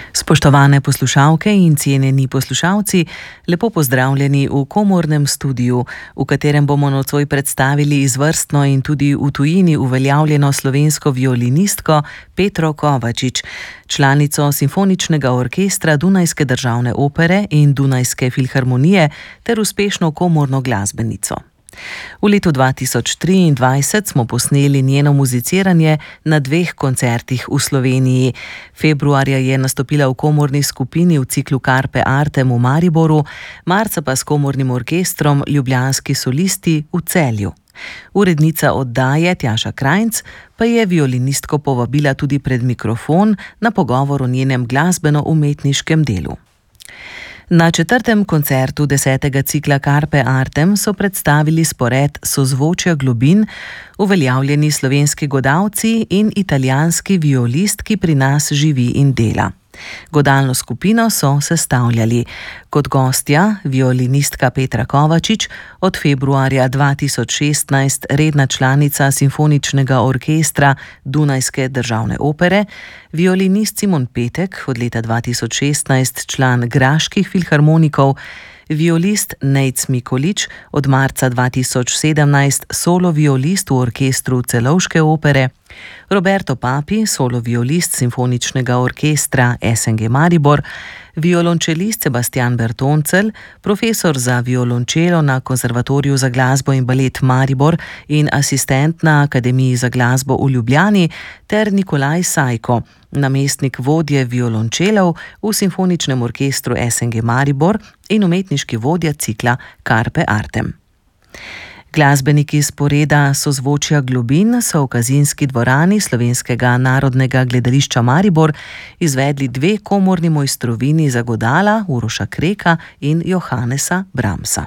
Spoštovane poslušalke in cenjeni poslušalci, lepo pozdravljeni v komornem studiu, v katerem bomo nocoj predstavili izvrstno in tudi v tujini uveljavljeno slovensko violinistko Petro Kovačič, članico Simfoničnega orkestra Dunajske državne opere in Dunajske filharmonije ter uspešno komorno glasbenico. V letu 2023 smo posneli njeno muziciranje na 2 koncertih v Sloveniji. Februarja je nastopila v komorni skupini v ciklu Carpe Artem v Mariboru, marca pa s komornim orkestrom Ljubljanski solisti v Celju. Urednica oddaje Tjaša Krajnc pa je violinistko povabila tudi pred mikrofon na pogovor o njenem glasbeno-umetniškem delu. Na 4. koncertu 10. cikla Carpe Artem so predstavili spored Sozvočja globin, uveljavljeni slovenski godalci in italijanski violist, ki pri nas živi in dela. Godalno skupino so sestavljali kot gostja violinistka Petra Kovačič, od februarja 2016 redna članica Simfoničnega orkestra Dunajske državne opere, violinist Simon Petek, od leta 2016 član Graških filharmonikov, violist Nejc Mikolič, od marca 2017 solo violist v orkestru Celovške opere, Roberto Papi, solo violist Simfoničnega orkestra SNG Maribor, violončelist Sebastian Bertoncelj, profesor za violončelo na Konservatoriju za glasbo in balet Maribor in asistent na Akademiji za glasbo v Ljubljani, ter Nikolaj Sajko, namestnik vodje violončelov v Simfoničnem orkestru SNG Maribor in umetniški vodja cikla Carpe Artem. Glasbeniki sporeda Sozvočja globin so v Kazinski dvorani Slovenskega narodnega gledališča Maribor izvedli 2 komorni mojstrovini za godala, Uroša Kreka in Johanesa Brahmsa.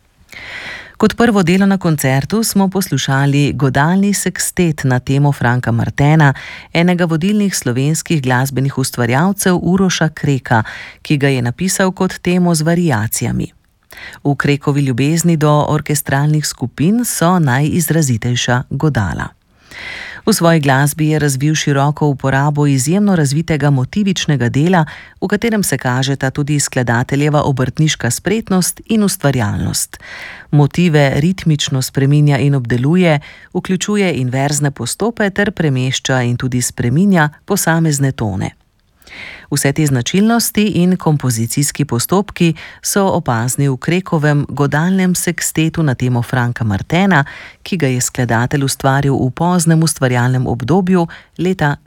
Kot prvo delo na koncertu smo poslušali godalni sekstet na temo Franka Martena, enega vodilnih slovenskih glasbenih ustvarjalcev Uroša Kreka, ki ga je napisal kot temo z variacijami. V Krekovi ljubezni do orkestralnih skupin so najizrazitejša godala. V svoji glasbi je razvil široko uporabo izjemno razvitega motivičnega dela, v katerem se kažeta tudi skladateljeva obrtniška spretnost in ustvarjalnost. Motive ritmično spreminja in obdeluje, vključuje inverzne postope ter premešča in tudi spreminja posamezne tone. Vse te značilnosti in kompozicijski postopki so opazni v Krekovem godalnem sekstetu na temo Franka Martena, ki ga je skladatelj ustvaril v poznem ustvarjalnem obdobju leta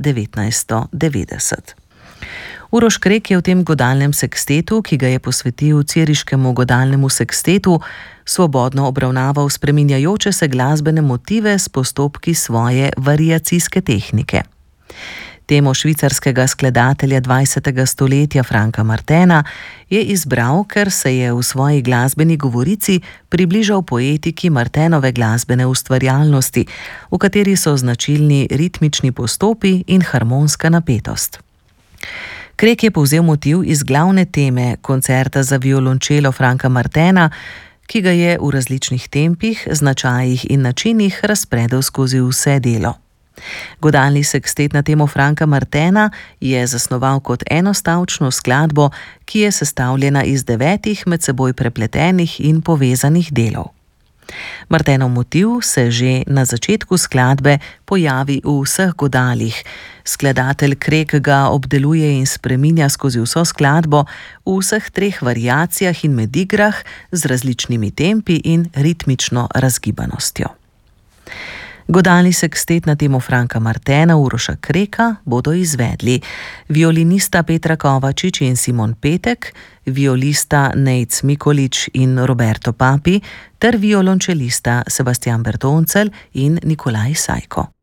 1990. Uroš Krek je v tem godalnem sekstetu, ki ga je posvetil Ciriškemu godalnemu sekstetu, svobodno obravnaval spreminjajoče se glasbene motive s postopki svoje variacijske tehnike. Temo švicarskega skladatelja 20. stoletja Franka Martena je izbral, ker se je v svoji glasbeni govorici približal poetiki Martenove glasbene ustvarjalnosti, v kateri so značilni ritmični postopi in harmonska napetost. Krek je povzel motiv iz glavne teme koncerta za violončelo Franka Martena, ki ga je v različnih tempih, značajih in načinih razpredel skozi vse delo. Godalni sekstet na temo Franka Martena je zasnoval kot enostavčno skladbo, ki je sestavljena iz 9 med seboj prepletenih in povezanih delov. Martenov motiv se že na začetku skladbe pojavi v vseh godalih. Skladatelj Krek ga obdeluje in spreminja skozi vso skladbo v vseh 3 variacijah in medigrah z različnimi tempi in ritmično razgibanostjo. Godalni sekstet na temo Franka Martena Uroša Kreka bodo izvedli violinista Petra Kovačič in Simon Petek, violista Nejc Mikolič in Roberto Papi ter violončelista Sebastian Bertoncelj in Nikolaj Sajko.